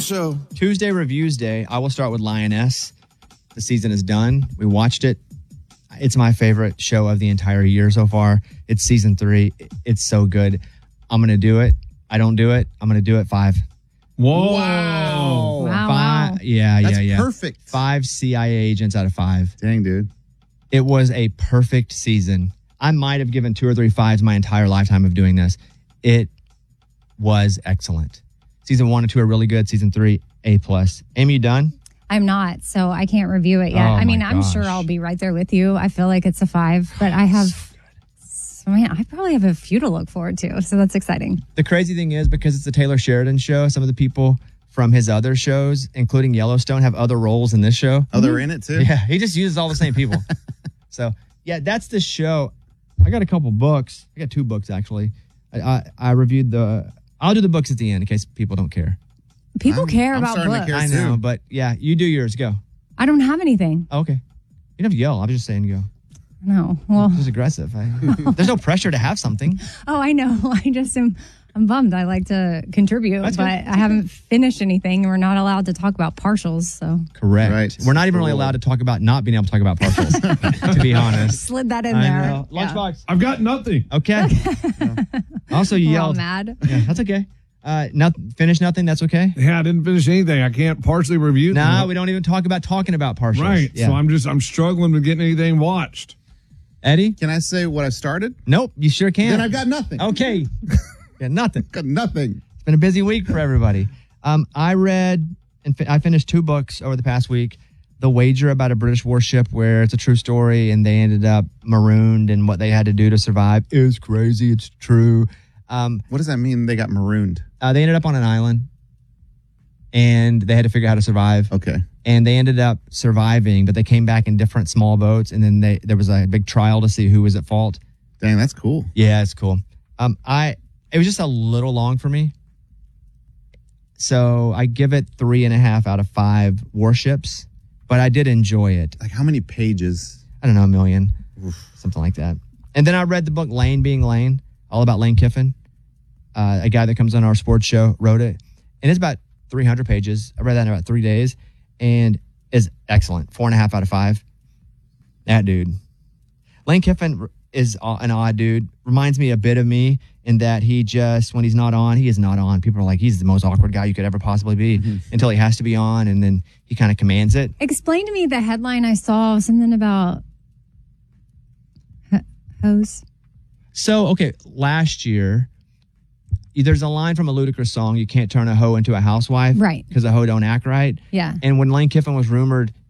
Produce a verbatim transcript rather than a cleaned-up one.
show. Tuesday Reviews Day. I will start with Lioness. The season is done. We watched it. It's my favorite show of the entire year so far. It's season three. It's so good. I'm going to do it. I don't do it. I'm going to do it five. Whoa. Wow. Wow, Five, wow. Yeah, That's yeah, yeah. perfect. Five C I A agents out of five. Dang, dude. It was a perfect season. I might have given two or three fives my entire lifetime of doing this. It was excellent. Season one and two are really good. Season three, A plus. Amy, you done? I'm not, so I can't review it yet. Oh, I mean, my I'm gosh. sure I'll be right there with you. I feel like it's a five, but I have, I mean, I probably have a few to look forward to, so that's exciting. The crazy thing is, because it's a Taylor Sheridan show, some of the people from his other shows, including Yellowstone, have other roles in this show. Oh, they're in it too? Yeah, he just uses all the same people. So, yeah, that's the show. I got a couple books. I got two books, actually. I, I, I reviewed the... I'll do the books at the end in case people don't care. People I'm- care I'm about starting to books. care. I too. know, but yeah, you do yours. Go. I don't have anything. Oh, okay. You don't have to yell. I was just saying go. No. Well, It was aggressive. I, there's no pressure to have something. oh, I know. I just am. I'm bummed. I like to contribute, That's but good. I haven't finished anything, and we're not allowed to talk about partials. So Correct. Right. We're not even really Cool. allowed to talk about not being able to talk about partials, to be honest. slid that in I there. know. Yeah. Lunchbox. I've got nothing. Okay. Also, you We're all yelled. mad. Yeah, that's okay. Uh, not finish nothing. That's okay. Yeah, I didn't finish anything. I can't partially review. No, them. we don't even talk about talking about partials. Right. Yeah. So I'm just I'm struggling with getting anything watched. Eddie? Can I say what I started? Nope. You sure can. Then I've got nothing. Okay. Yeah, nothing. Got nothing. It's been a busy week for everybody. Um, I read and fi- I finished two books over the past week. The Wager, about a British warship where it's a true story and they ended up marooned, and what they had to do to survive is crazy. It's true. Um, What does that mean? They got marooned. uh, they ended up on an island and they had to figure out how to survive. Okay. And they ended up surviving, but they came back in different small boats, and then they there was a big trial to see who was at fault. Dang, that's cool. Yeah, it's cool. Um, I it was just a little long for me, so I give it three and a half out of five warships. But I did enjoy it. Like how many pages? I don't know, a million, something like that. And then I read the book Lane Being Lane, all about Lane Kiffin, uh, a guy that comes on our sports show, wrote it, and it's about three hundred pages. I read that in about three days, and is excellent. Four and a half out of five. That dude, Lane Kiffin is an odd dude. Reminds me a bit of me in that he just, when he's not on, he is not on. People are like, he's the most awkward guy you could ever possibly be, mm-hmm. until he has to be on, and then he kind of commands it. Explain to me the headline I saw, something about h- hose. So, okay, last year, there's a line from a Ludacris song, you can't turn a hoe into a housewife. Right. Because a hoe don't act right. Yeah. And when Lane Kiffin was rumored